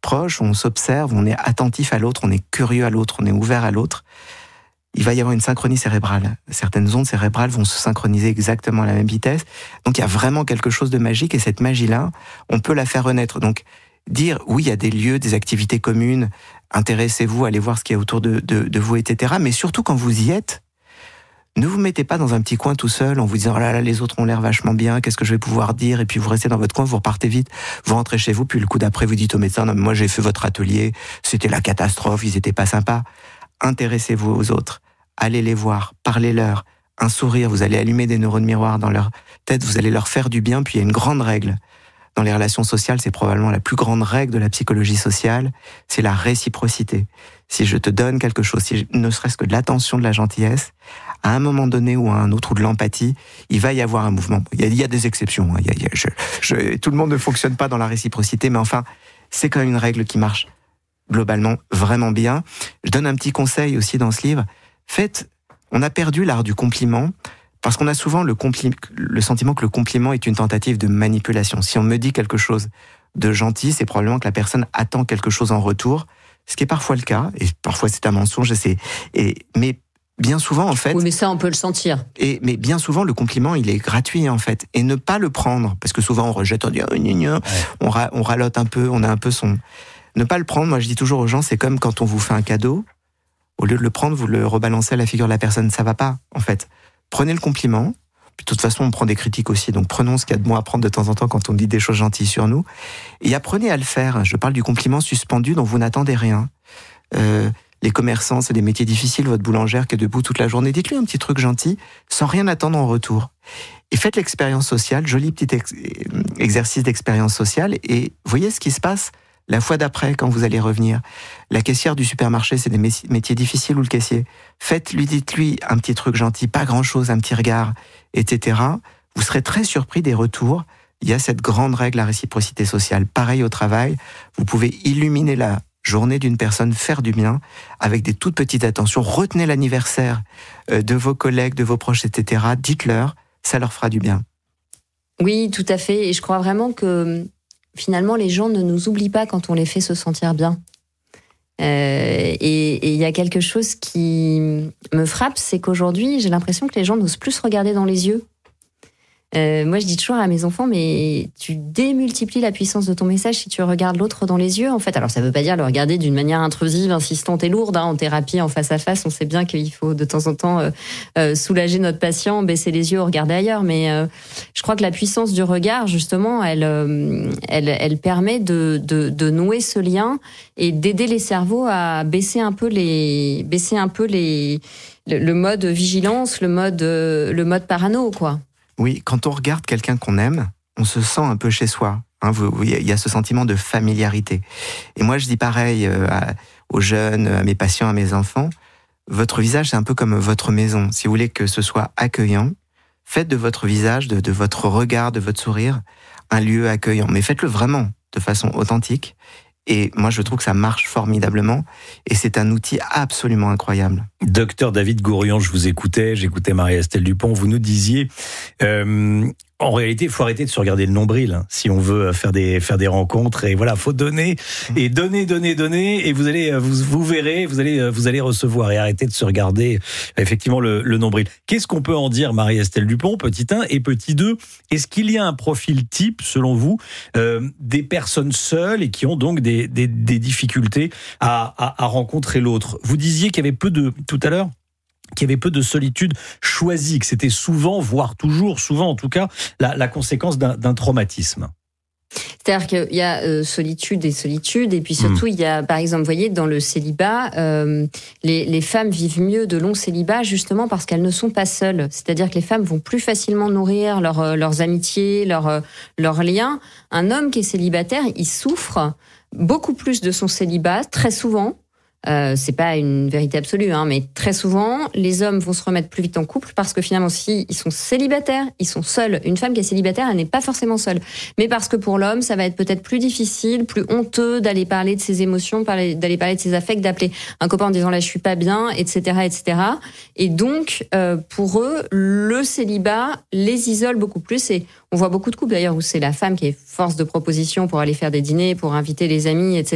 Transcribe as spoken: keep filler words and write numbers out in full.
proche, on s'observe, on est attentif à l'autre, on est curieux à l'autre, on est ouvert à l'autre, il va y avoir une synchronie cérébrale. Certaines ondes cérébrales vont se synchroniser exactement à la même vitesse. Donc il y a vraiment quelque chose de magique, et cette magie-là, on peut la faire renaître. Donc dire, oui, il y a des lieux, des activités communes, intéressez-vous, allez voir ce qu'il y a autour de, de, de vous, et cetera. Mais surtout, quand vous y êtes, ne vous mettez pas dans un petit coin tout seul en vous disant « Oh là là, les autres ont l'air vachement bien, qu'est-ce que je vais pouvoir dire ?» Et puis vous restez dans votre coin, vous repartez vite, vous rentrez chez vous, puis le coup d'après, vous dites au médecin « Non, mais moi j'ai fait votre atelier, c'était la catastrophe, ils étaient pas sympas. » Intéressez-vous aux autres, allez les voir, parlez-leur, un sourire, vous allez allumer des neurones miroirs dans leur tête, vous allez leur faire du bien. Puis il y a une grande règle dans les relations sociales, c'est probablement la plus grande règle de la psychologie sociale, c'est la réciprocité. Si je te donne quelque chose, si je, ne serait-ce que de l'attention, de la gentillesse, à un moment donné ou à un autre, ou de l'empathie, il va y avoir un mouvement. Il y a, il y a des exceptions, hein. il y a, il y a, je, je, tout le monde ne fonctionne pas dans la réciprocité, mais enfin, c'est quand même une règle qui marche globalement vraiment bien. Je donne un petit conseil aussi dans ce livre. Faites, on a perdu l'art du compliment, parce qu'on a souvent le, compli- le sentiment que le compliment est une tentative de manipulation. Si on me dit quelque chose de gentil, c'est probablement que la personne attend quelque chose en retour, ce qui est parfois le cas, et parfois c'est un mensonge, et c'est, et, mais bien souvent en fait... Oui, mais ça on peut le sentir. Et, mais bien souvent le compliment il est gratuit en fait, et ne pas le prendre, parce que souvent on rejette, on dit oh, gna, gna, ouais. on, ra, on ralote un peu, on a un peu son... Ne pas le prendre, moi je dis toujours aux gens, c'est comme quand on vous fait un cadeau, au lieu de le prendre, vous le rebalancez à la figure de la personne, ça va pas en fait. Prenez le compliment, puis de toute façon on prend des critiques aussi, donc prenons ce qu'il y a de bon à prendre de temps en temps quand on dit des choses gentilles sur nous, et apprenez à le faire. Je parle du compliment suspendu dont vous n'attendez rien. Euh, les commerçants, c'est des métiers difficiles, votre boulangère qui est debout toute la journée, dites-lui un petit truc gentil, sans rien attendre en retour. Et faites l'expérience sociale, joli petit ex- exercice d'expérience sociale, et voyez ce qui se passe la fois d'après, quand vous allez revenir. La caissière du supermarché, c'est des métiers difficiles, ou le caissier. Faites-lui, dites-lui un petit truc gentil, pas grand-chose, un petit regard, et cetera. Vous serez très surpris des retours. Il y a cette grande règle, la réciprocité sociale. Pareil au travail, vous pouvez illuminer la journée d'une personne, faire du bien, avec des toutes petites attentions. Retenez l'anniversaire de vos collègues, de vos proches, et cetera. Dites-leur, ça leur fera du bien. Oui, tout à fait. Et je crois vraiment que finalement, les gens ne nous oublient pas quand on les fait se sentir bien. Euh, et il y a quelque chose qui me frappe, c'est qu'aujourd'hui, j'ai l'impression que les gens n'osent plus se regarder dans les yeux. Euh, moi, je dis toujours à mes enfants, mais tu démultiplies la puissance de ton message si tu regardes l'autre dans les yeux, en fait. Alors, ça ne veut pas dire le regarder d'une manière intrusive, insistante et lourde. Hein. En thérapie, en face à face, on sait bien qu'il faut de temps en temps euh, euh, soulager notre patient, baisser les yeux, regarder ailleurs. Mais euh, je crois que la puissance du regard, justement, elle, euh, elle, elle permet de, de, de nouer ce lien et d'aider les cerveaux à baisser un peu les, baisser un peu les, le, le mode vigilance, le mode, euh, le mode parano, quoi. Oui, quand on regarde quelqu'un qu'on aime, on se sent un peu chez soi. Hein, il y a ce sentiment de familiarité. Et moi, je dis pareil euh, à, aux jeunes, à mes patients, à mes enfants, votre visage, c'est un peu comme votre maison. Si vous voulez que ce soit accueillant, faites de votre visage, de, de votre regard, de votre sourire, un lieu accueillant. Mais faites-le vraiment de façon authentique. Et moi, je trouve que ça marche formidablement. Et c'est un outil absolument incroyable. Docteur David Gourion, je vous écoutais, j'écoutais Marie-Estelle Dupont. Vous nous disiez, euh, en réalité, il faut arrêter de se regarder le nombril, hein, si on veut faire des, faire des rencontres. Et voilà, faut donner, et donner, donner, donner. Et vous allez, vous, vous verrez, vous allez, vous allez recevoir. Et arrêter de se regarder, effectivement, le, le nombril. Qu'est-ce qu'on peut en dire, Marie-Estelle Dupont, petit un et petit deux? Est-ce qu'il y a un profil type, selon vous, euh, des personnes seules et qui ont donc des, des, des difficultés à, à, à rencontrer l'autre? Vous disiez qu'il y avait peu de, tout à l'heure, qu'il y avait peu de solitude choisie, que c'était souvent, voire toujours, souvent en tout cas, la, la conséquence d'un, d'un traumatisme. C'est-à-dire qu'il y a euh, solitude et solitude, et puis surtout, mmh. il y a, par exemple, vous voyez, dans le célibat, euh, les, les femmes vivent mieux de longs célibats justement parce qu'elles ne sont pas seules. C'est-à-dire que les femmes vont plus facilement nourrir leur, leurs amitiés, leurs, leurs liens. Un homme qui est célibataire, il souffre beaucoup plus de son célibat, très souvent. Euh, c'est pas une vérité absolue, hein, mais très souvent, les hommes vont se remettre plus vite en couple parce que finalement, si ils sont célibataires, ils sont seuls. Une femme qui est célibataire, elle n'est pas forcément seule. Mais parce que pour l'homme, ça va être peut-être plus difficile, plus honteux d'aller parler de ses émotions, parler, d'aller parler de ses affects, d'appeler un copain en disant là, je suis pas bien, et cetera, et cetera. Et donc, euh, pour eux, le célibat les isole beaucoup plus. Et on voit beaucoup de couples d'ailleurs où c'est la femme qui est force de proposition pour aller faire des dîners, pour inviter les amis, et cetera.